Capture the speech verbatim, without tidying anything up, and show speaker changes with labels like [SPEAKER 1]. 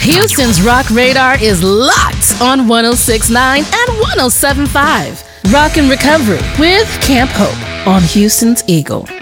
[SPEAKER 1] Houston's Rock Radar is locked on one oh six point nine and one oh seven point five. Rock and Recovery with Camp Hope on Houston's Eagle.